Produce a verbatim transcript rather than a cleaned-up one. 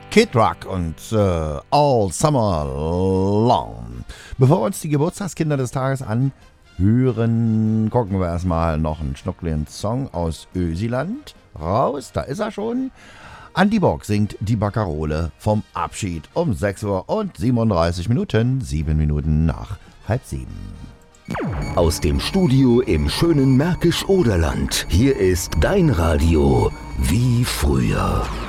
Kid Rock und äh, All Summer Long. Bevor wir uns die Geburtstagskinder des Tages anhören, gucken wir erstmal noch einen schnuckligen Song aus Ösiland raus. Da ist er schon. Andi Bock singt die Baccarole vom Abschied um sechs Uhr und siebenunddreißig Minuten, sieben Minuten nach halb sieben. Aus dem Studio im schönen Märkisch-Oderland. Hier ist dein Radio wie früher.